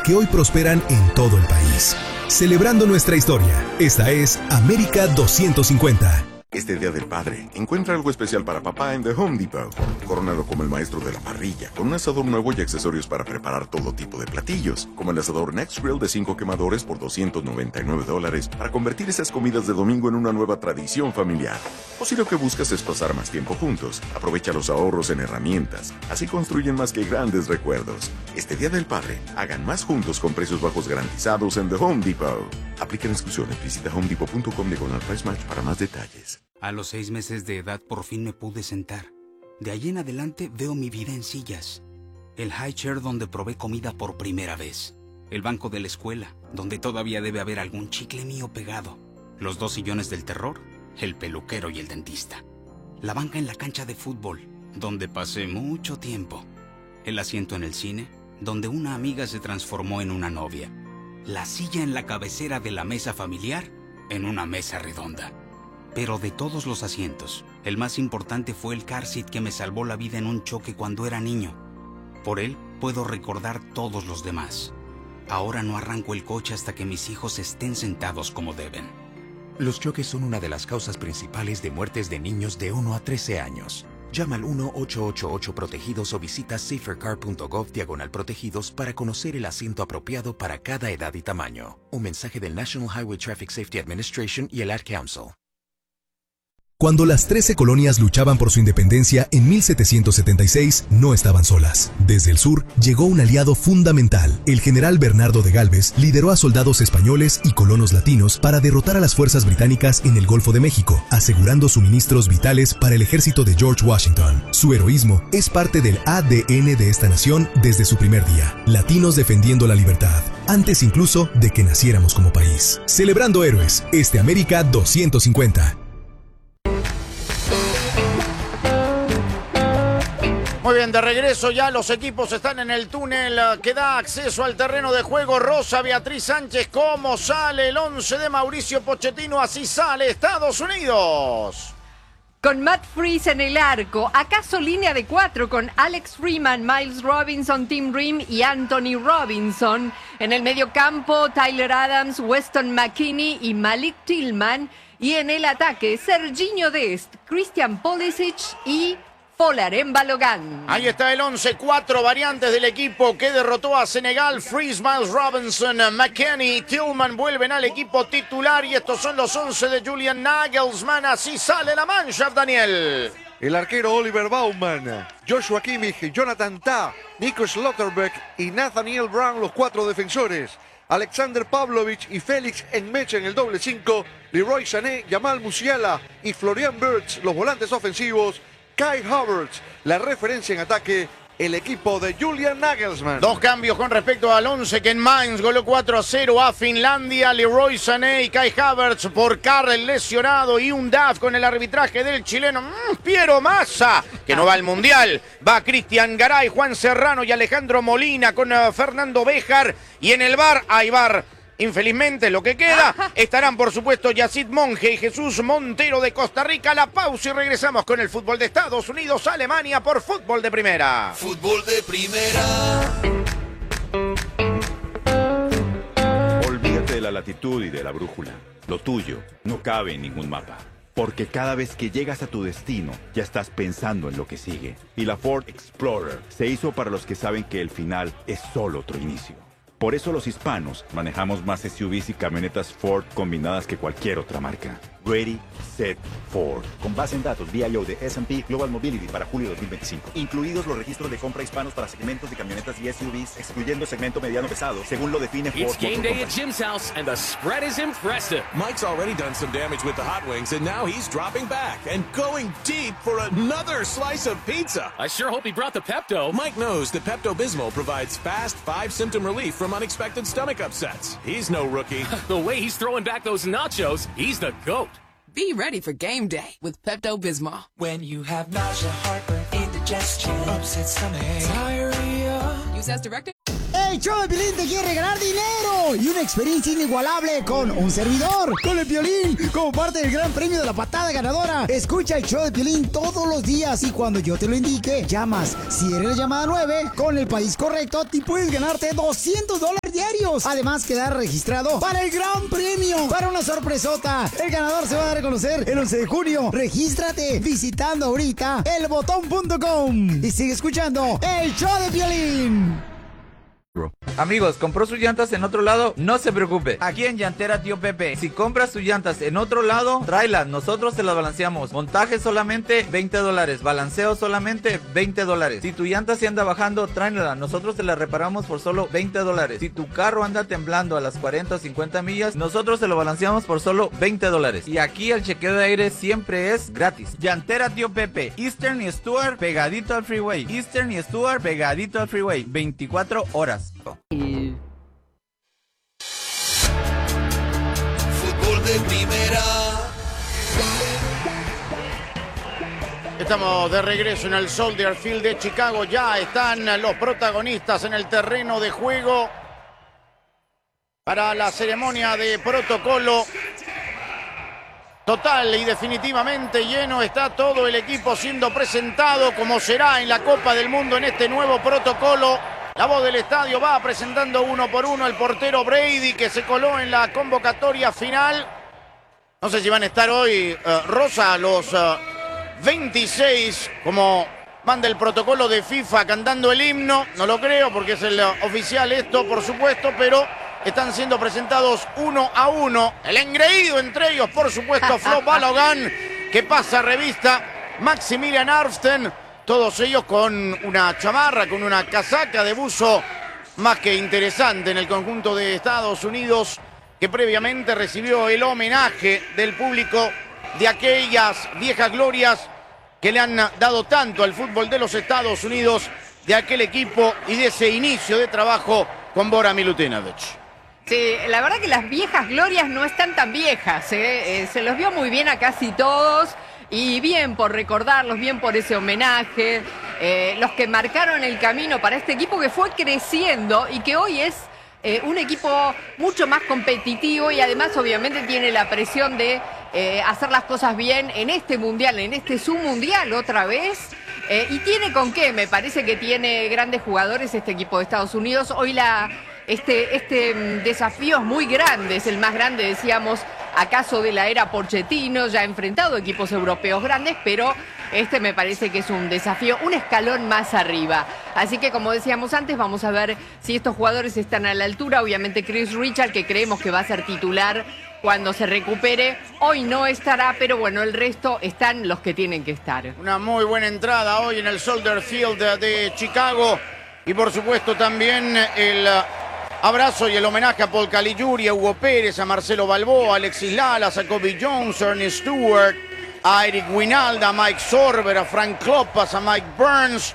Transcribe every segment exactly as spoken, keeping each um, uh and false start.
que hoy prosperan en todo el país. Celebrando nuestra historia, esta es América doscientos cincuenta. Este Día del Padre, encuentra algo especial para papá en The Home Depot. Corónalo como el maestro de la parrilla, con un asador nuevo y accesorios para preparar todo tipo de platillos, como el asador Next Grill de cinco quemadores por doscientos noventa y nueve dólares, para convertir esas comidas de domingo en una nueva tradición familiar. O si lo que buscas es pasar más tiempo juntos, aprovecha los ahorros en herramientas. Así construyen más que grandes recuerdos. Este Día del Padre, hagan más juntos con precios bajos garantizados en The Home Depot. Aplican exclusiones. Visita home depot punto com diagonal price match para más detalles. A los seis meses de edad por fin me pude sentar. De allí en adelante veo mi vida en sillas. El high chair donde probé comida por primera vez. El banco de la escuela, donde todavía debe haber algún chicle mío pegado. Los dos sillones del terror, el peluquero y el dentista. La banca en la cancha de fútbol, donde pasé mucho tiempo. El asiento en el cine, donde una amiga se transformó en una novia. La silla en la cabecera de la mesa familiar, en una mesa redonda. Pero de todos los asientos, el más importante fue el car seat que me salvó la vida en un choque cuando era niño. Por él puedo recordar todos los demás. Ahora no arranco el coche hasta que mis hijos estén sentados como deben. Los choques son una de las causas principales de muertes de niños de uno a trece años. Llama al uno ocho ocho ocho protegidos o visita safercar punto gov diagonal protegidos para conocer el asiento apropiado para cada edad y tamaño. Un mensaje del National Highway Traffic Safety Administration y el Ad Council. Cuando las trece colonias luchaban por su independencia en mil setecientos setenta y seis, no estaban solas. Desde el sur llegó un aliado fundamental. El general Bernardo de Gálvez lideró a soldados españoles y colonos latinos para derrotar a las fuerzas británicas en el Golfo de México, asegurando suministros vitales para el ejército de George Washington. Su heroísmo es parte del A D N de esta nación desde su primer día. Latinos defendiendo la libertad, antes incluso de que naciéramos como país. Celebrando héroes, este América doscientos cincuenta. Muy bien, de regreso ya los equipos están en el túnel que da acceso al terreno de juego. Rosa Beatriz Sánchez, ¿cómo sale el once de Mauricio Pochettino? Así sale Estados Unidos. Con Matt Freese en el arco, acaso línea de cuatro con Alex Freeman, Miles Robinson, Tim Ream y Anthony Robinson. En el mediocampo, Tyler Adams, Weston McKennie y Malik Tillman. Y en el ataque, Serginho Dest, Christian Pulisic y Folarin Balogun. Ahí está el once, cuatro variantes del equipo que derrotó a Senegal. Freeze, Miles Robinson, McKennie y Tillman vuelven al equipo titular y estos son los once de Julian Nagelsmann. Así sale la mancha, Daniel. El arquero Oliver Baumann, Joshua Kimmich, Jonathan Tah, Nico Schlotterbeck y Nathaniel Brown, los cuatro defensores. Alexander Pavlovich y Félix Enmeche en el doble cinco. Leroy Sané, Jamal Musiala y Florian Wirtz, los volantes ofensivos. Kai Havertz, la referencia en ataque, el equipo de Julian Nagelsmann. Dos cambios con respecto al once que en Mainz goló cuatro a cero a Finlandia. Leroy Sané y Kai Havertz por Karel lesionado y un D A F con el arbitraje del chileno mmm, Piero Massa, que no va al Mundial. Va Cristian Garay, Juan Serrano y Alejandro Molina con uh, Fernando Béjar. Y en el V A R hay V A R. Infelizmente, lo que queda, estarán por supuesto Yacid Monge y Jesús Montero de Costa Rica. La pausa y regresamos con el fútbol de Estados Unidos, Alemania por Fútbol de Primera. Fútbol de Primera. Olvídate de la latitud y de la brújula. Lo tuyo no cabe en ningún mapa. Porque cada vez que llegas a tu destino, ya estás pensando en lo que sigue. Y la Ford Explorer se hizo para los que saben que el final es solo otro inicio. Por eso los hispanos manejamos más S U Vs y camionetas Ford combinadas que cualquier otra marca. Ready, Set, Ford. Con base en datos V I O de S and P Global Mobility para julio de dos mil veinticinco. Incluidos los registros de compra hispanos para segmentos de camionetas y S U Vs, excluyendo segmento mediano pesado, según lo define Ford. It's game day at Jim's house and the spread is impressive. Mike's already done some damage with the hot wings and now he's dropping back and going deep for another slice of pizza. I sure hope he brought the Pepto. Mike knows that Pepto-Bismol provides fast five-symptom relief from unexpected stomach upsets. He's no rookie. The way he's throwing back those nachos, he's the GOAT. Be ready for game day with Pepto-Bismol. When you have nausea, heartburn, indigestion, upset stomach, diarrhea. Use as directed. El show de Piolín te quiere regalar dinero y una experiencia inigualable con un servidor, con el Piolín, como parte del gran premio de la patada ganadora. Escucha el show de Piolín todos los días y cuando yo te lo indique, llamas. Si eres la llamada nueve, con el país correcto, te puedes ganarte doscientos dólares diarios. Además, quedar registrado para el gran premio, para una sorpresota. El ganador se va a dar a conocer el once de junio. Regístrate visitando ahorita el botón punto com y sigue escuchando el show de Piolín. Amigos, ¿compró sus llantas en otro lado? No se preocupe. Aquí en Llantera Tío Pepe, si compras sus llantas en otro lado, tráelas, nosotros se las balanceamos. Montaje solamente veinte dólares, balanceo solamente veinte dólares. Si tu llanta se anda bajando, tráela, nosotros te la reparamos por solo veinte dólares. Si tu carro anda temblando a las cuarenta o cincuenta millas, nosotros te lo balanceamos por solo veinte dólares. Y aquí el chequeo de aire siempre es gratis. Llantera Tío Pepe, Eastern y Stuart pegadito al freeway. Eastern y Stuart pegadito al freeway, veinticuatro horas. Fútbol de primera. Estamos de regreso en el Soldier Field de Chicago. Ya están los protagonistas en el terreno de juego para la ceremonia de protocolo. Total y definitivamente lleno está todo el equipo siendo presentado como será en la Copa del Mundo en este nuevo protocolo. La voz del estadio va presentando uno por uno el portero Brady, que se coló en la convocatoria final. No sé si van a estar hoy, uh, Rosa, los uh, veintiséis, como manda el protocolo de FIFA, cantando el himno. No lo creo porque es el uh, oficial esto, por supuesto, pero están siendo presentados uno a uno. El engreído entre ellos, por supuesto, Flo Balogan, que pasa revista, Maximilian Arfsten. Todos ellos con una chamarra, con una casaca de buzo más que interesante en el conjunto de Estados Unidos, que previamente recibió el homenaje del público de aquellas viejas glorias que le han dado tanto al fútbol de los Estados Unidos, de aquel equipo y de ese inicio de trabajo con Bora Milutinovic. Sí, la verdad que las viejas glorias no están tan viejas, ¿eh? Eh, se los vio muy bien a casi todos. Y bien por recordarlos, bien por ese homenaje, eh, los que marcaron el camino para este equipo que fue creciendo y que hoy es eh, un equipo mucho más competitivo y además obviamente tiene la presión de eh, hacer las cosas bien en este mundial, en este submundial otra vez. Eh, y tiene con qué, me parece que tiene grandes jugadores este equipo de Estados Unidos. Hoy la, este, este desafío es muy grande, es el más grande, decíamos, acaso de la era Pochettino, ya ha enfrentado equipos europeos grandes, pero este me parece que es un desafío, un escalón más arriba. Así que, como decíamos antes, vamos a ver si estos jugadores están a la altura. Obviamente Chris Richard, que creemos que va a ser titular cuando se recupere, hoy no estará, pero bueno, el resto están los que tienen que estar. Una muy buena entrada hoy en el Soldier Field de Chicago y por supuesto también el abrazo y el homenaje a Paul Caligiuri, a Hugo Pérez, a Marcelo Balboa, a Alexis Lalas, a Kobe Jones, a Ernest Stewart, a Eric Winalda, a Mike Sorber, a Frank Kloppas, a Mike Burns,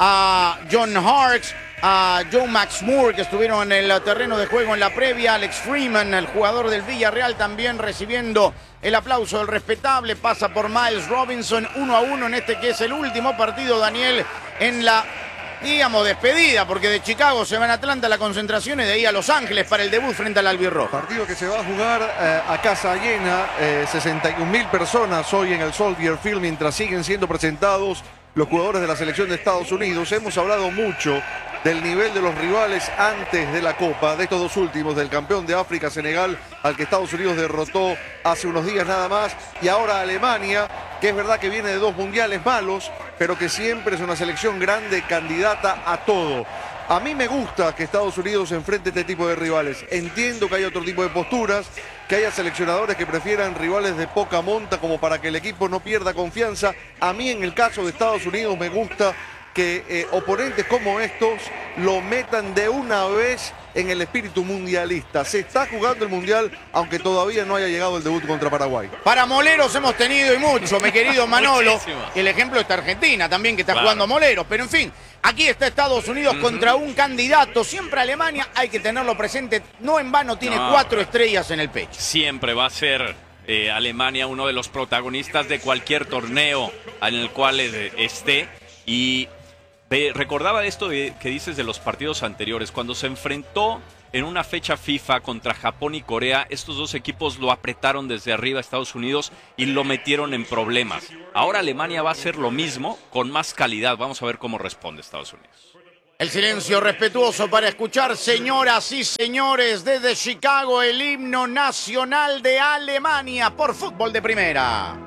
a John Harkes, a Joe Max Moore, que estuvieron en el terreno de juego en la previa, Alex Freeman, el jugador del Villarreal, también recibiendo el aplauso del respetable. Pasa por Miles Robinson, uno a uno en este que es el último partido, Daniel, en la, digamos, despedida, porque de Chicago se van a Atlanta la concentración y de ahí a Los Ángeles para el debut frente al albirrojo. Partido que se va a jugar eh, a casa llena, eh, sesenta y un mil personas hoy en el Soldier Field mientras siguen siendo presentados los jugadores de la selección de Estados Unidos. Hemos hablado mucho del nivel de los rivales antes de la Copa, de estos dos últimos, del campeón de África, Senegal, al que Estados Unidos derrotó hace unos días nada más, y ahora Alemania, que es verdad que viene de dos mundiales malos, pero que siempre es una selección grande, candidata a todo. A mí me gusta que Estados Unidos enfrente este tipo de rivales. Entiendo que hay otro tipo de posturas, que haya seleccionadores que prefieran rivales de poca monta como para que el equipo no pierda confianza. A mí en el caso de Estados Unidos me gusta que eh, oponentes como estos lo metan de una vez en el espíritu mundialista. Se está jugando el mundial, aunque todavía no haya llegado el debut contra Paraguay. Para moleros hemos tenido y mucho, mi querido Manolo. Y el ejemplo está Argentina también, que está claro. jugando moleros. Pero en fin, aquí está Estados Unidos uh-huh. contra un candidato. Siempre Alemania, hay que tenerlo presente. No en vano tiene no. cuatro estrellas en el pecho. Siempre va a ser eh, Alemania uno de los protagonistas de cualquier torneo en el cual eh, esté. Y Te recordaba esto de, que dices de los partidos anteriores. Cuando se enfrentó en una fecha FIFA contra Japón y Corea, estos dos equipos lo apretaron desde arriba a Estados Unidos y lo metieron en problemas. Ahora Alemania va a hacer lo mismo con más calidad. Vamos a ver cómo responde Estados Unidos. El silencio respetuoso para escuchar, señoras y señores, desde Chicago, el himno nacional de Alemania por Fútbol de Primera.